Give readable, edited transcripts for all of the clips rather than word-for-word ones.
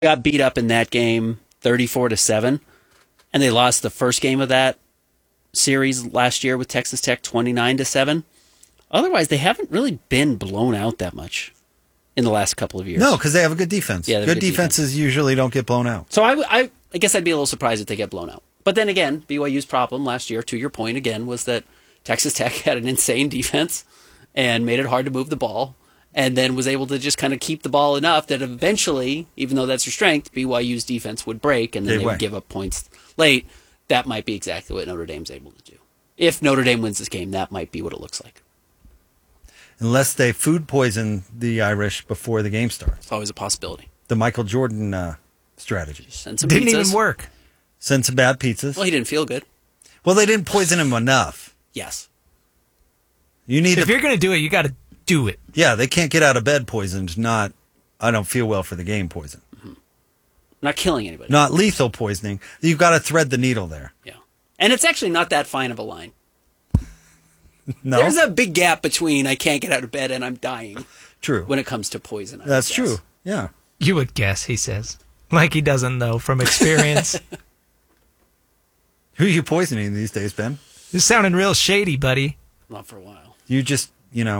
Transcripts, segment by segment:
got beat up in that game 34-7, and they lost the first game of that series last year with Texas Tech 29-7. Otherwise, they haven't really been blown out that much in the last couple of years. No, because they have a good defense. Yeah, good defenses usually don't get blown out. So I guess I'd be a little surprised if they get blown out. But then again, BYU's problem last year, to your point again, was that Texas Tech had an insane defense and made it hard to move the ball, and then was able to just kind of keep the ball enough that eventually, even though that's their strength, BYU's defense would break, and then they would give up points late. That might be exactly what Notre Dame's able to do. If Notre Dame wins this game, that might be what it looks like. Unless they food poison the Irish before the game starts. It's always a possibility. The Michael Jordan strategy. Send some Didn't pizzas. even work. Send some bad pizzas. Well, he didn't feel good. Well, they didn't poison him enough. Yes. If you're going to do it, you got to do it. Yeah, they can't get out of bed poisoned, not I don't feel well for the game poison. Mm-hmm. Not killing anybody. Not lethal poisoning. You've got to thread the needle there. Yeah. And it's actually not that fine of a line. No? There's a big gap between I can't get out of bed and I'm dying. True. When it comes to poison. That's true. Yeah. You would guess, he says. Like he doesn't know from experience. Who are you poisoning these days, Ben? You're sounding real shady, buddy. Not for a while. You just,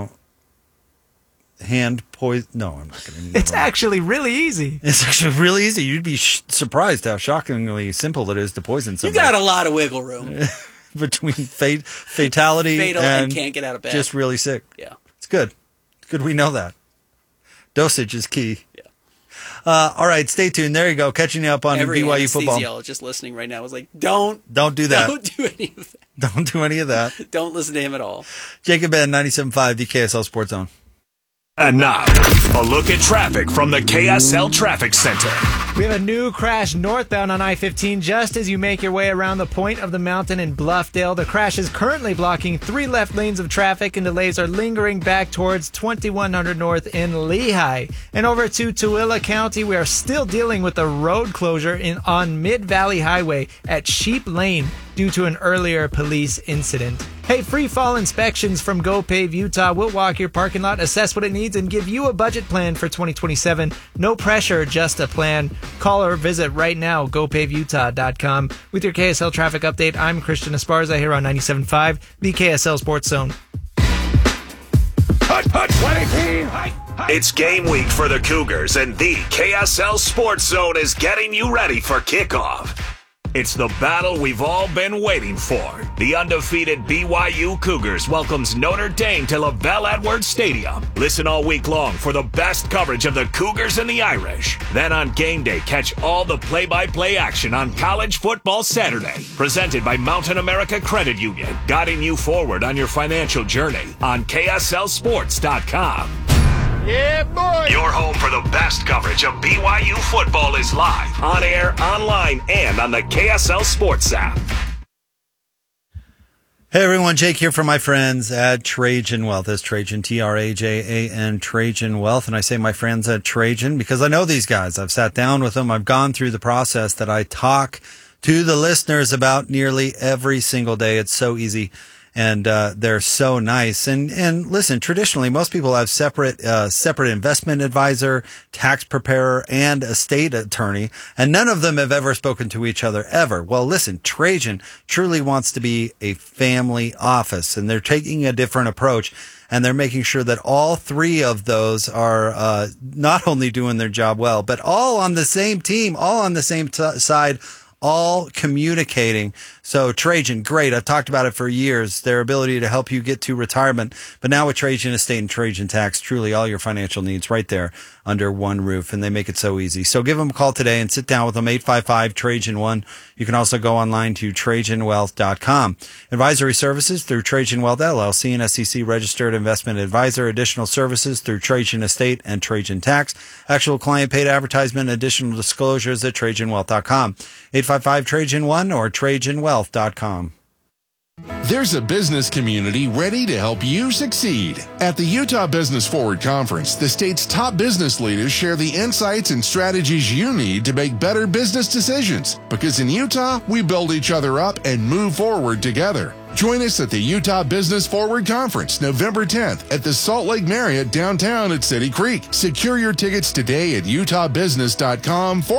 hand poison. No, I'm not going to. It's actually really easy. It's actually really easy. You'd be surprised how shockingly simple it is to poison somebody. You got a lot of wiggle room. Between fatality Fatal and can't get out of bed. Just really sick. Yeah. It's good. It's good we know that. Dosage is key. Yeah. All right, stay tuned. There you go. Catching you up on Every BYU football. anesthesiologist just listening right now was like, don't do that. Don't do any of that. Don't do any of that. Don't listen to him at all. Jacob Ben, 97.5, the KSL Sports Zone. And now, a look at traffic from the KSL Traffic Center. We have a new crash northbound on I-15 just as you make your way around the point of the mountain in Bluffdale. The crash is currently blocking 3 left lanes of traffic, and delays are lingering back towards 2100 North in Lehigh. And over to Tooele County, we are still dealing with a road closure on Mid-Valley Highway at Sheep Lane due to an earlier police incident. Hey, free fall inspections from GoPave Utah. We'll walk your parking lot, assess what it needs, and give you a budget plan for 2027. No pressure, just a plan. Call or visit right now, gopaveutah.com. With your KSL traffic update, I'm Christian Esparza here on 97.5, the KSL Sports Zone. It's game week for the Cougars, and the KSL Sports Zone is getting you ready for kickoff. It's the battle we've all been waiting for. The undefeated BYU Cougars welcomes Notre Dame to LaBelle Edwards Stadium. Listen all week long for the best coverage of the Cougars and the Irish. Then on game day, catch all the play-by-play action on College Football Saturday. Presented by Mountain America Credit Union, guiding you forward on your financial journey on KSLSports.com. Yeah, boy! Your home for the best coverage of BYU football is live, on air, online, and on the KSL Sports app. Hey everyone, Jake here for my friends at Trajan Wealth. That's Trajan, Trajan, Trajan Wealth. And I say my friends at Trajan because I know these guys. I've sat down with them. I've gone through the process that I talk to the listeners about nearly every single day. It's so easy. And they're so nice. And listen, traditionally, most people have separate investment advisor, tax preparer, and estate attorney, and none of them have ever spoken to each other ever. Well, listen, Trajan truly wants to be a family office, and they're taking a different approach, and they're making sure that all 3 of those are not only doing their job well, but all on the same team, all on the same side, all communicating. So Trajan, great. I've talked about it for years, their ability to help you get to retirement. But now with Trajan Estate and Trajan Tax, truly all your financial needs right there under one roof. And they make it so easy. So give them a call today and sit down with them, 855-TRAJAN-1. You can also go online to TrajanWealth.com. Advisory services through Trajan Wealth LLC, an SEC registered investment advisor. Additional services through Trajan Estate and Trajan Tax. Actual client paid advertisement, additional disclosures at TrajanWealth.com. 855-TRAJAN-1 or TrajanWealth.com. There's a business community ready to help you succeed. At the Utah Business Forward Conference, the state's top business leaders share the insights and strategies you need to make better business decisions. Because in Utah, we build each other up and move forward together. Join us at the Utah Business Forward Conference, November 10th at the Salt Lake Marriott downtown at City Creek. Secure your tickets today at utahbusiness.com.